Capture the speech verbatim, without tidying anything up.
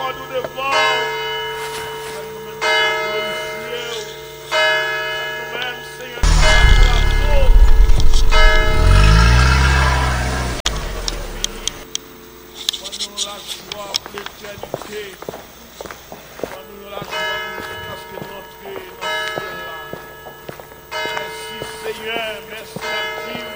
nous devant. Nous-mêmes, Seigneur, nous la joie pour l'éternité. Nous la joie parce que notre dans ce ciel-là. Merci Seigneur, merci à Dieu.